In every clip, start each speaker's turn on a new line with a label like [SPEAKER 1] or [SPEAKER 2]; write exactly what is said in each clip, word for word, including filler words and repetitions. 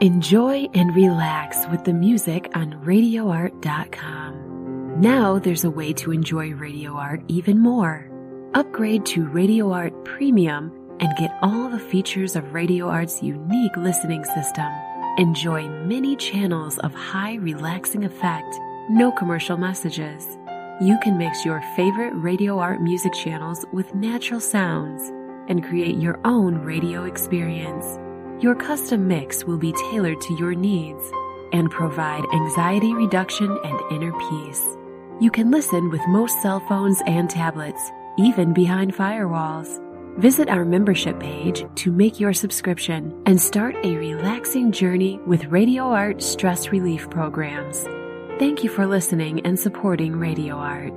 [SPEAKER 1] Enjoy and relax with the music on radio art dot com. Now there's a way to enjoy Radio Art even more. Upgrade to Radio Art Premium and get all the features of Radio Art's unique listening system. Enjoy many channels of high relaxing effect, no commercial messages. You can mix your favorite Radio Art music channels with natural sounds and create your own radio experience. Your custom mix will be tailored to your needs and provide anxiety reduction and inner peace. You can listen with most cell phones and tablets, even behind firewalls. Visit our membership page to make your subscription and start a relaxing journey with Radio Art stress relief programs. Thank you for listening and supporting Radio Art.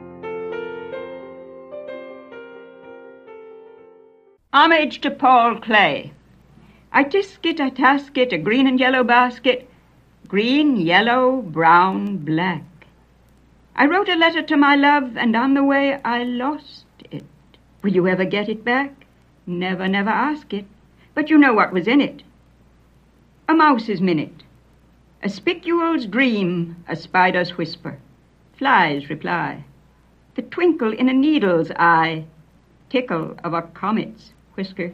[SPEAKER 2] Homage to Paul Clay. I tisk it, I task it, a green and yellow basket, green, yellow, brown, black. I wrote a letter to my love, and on the way I lost it. Will you ever get it back? Never, never ask it. But you know what was in it. A mouse's minute, a spicule's dream, a spider's whisper, fly's reply, the twinkle in a needle's eye, tickle of a comet's whisker.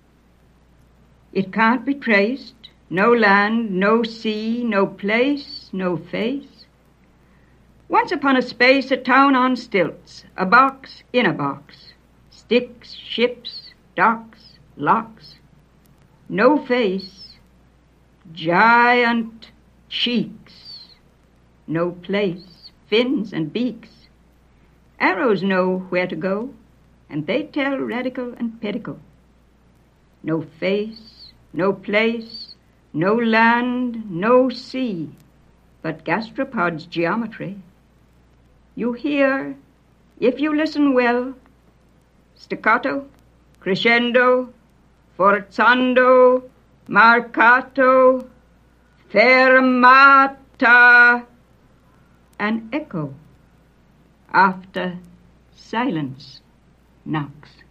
[SPEAKER 2] It can't be traced, no land, no sea, no place, no face. Once upon a space, a town on stilts, a box in a box, sticks, ships, docks, locks, no face, giant cheeks, no place, fins and beaks. Arrows know where to go, and they tell radical and pedicle. No face, no place, no land, no sea, but gastropod's geometry. You hear, if you listen well, staccato, crescendo, forzando, marcato, fermata, an echo after silence knocks.